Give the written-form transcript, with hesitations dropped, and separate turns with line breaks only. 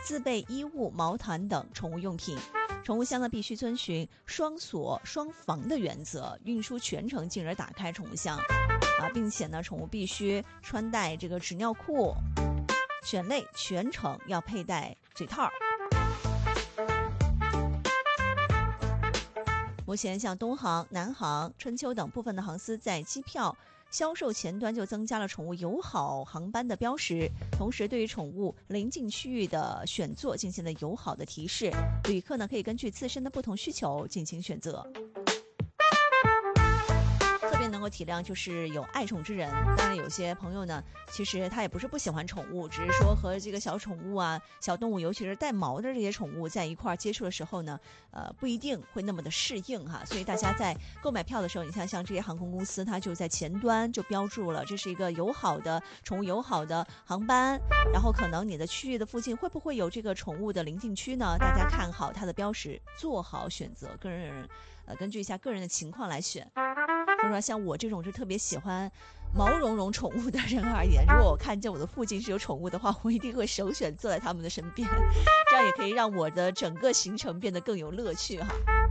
自备衣物、毛毯等宠物用品。宠物箱呢必须遵循双锁双防的原则，运输全程进而打开宠物箱并且呢宠物必须穿戴这个纸尿裤，犬类全程要佩戴嘴套。目前像东航、南航、春秋等部分的航司在机票销售前端就增加了宠物友好航班的标识，同时对于宠物临近区域的选座进行了友好的提示，旅客呢可以根据自身的不同需求进行选择。特别能够体谅就是有爱宠之人，当然有些朋友呢其实他也不是不喜欢宠物，只是说和这个小宠物小动物尤其是带毛的这些宠物在一块接触的时候呢不一定会那么的适应所以大家在购买票的时候，你看像这些航空公司它就在前端就标注了这是一个友好的宠物友好的航班，然后可能你的区域的附近会不会有这个宠物的临近区呢，大家看好它的标识，做好选择，根据一下个人的情况来选。比如说像我这种是特别喜欢毛茸茸宠物的人而言，如果我看见我的附近是有宠物的话，我一定会首选坐在他们的身边，这样也可以让我的整个行程变得更有乐趣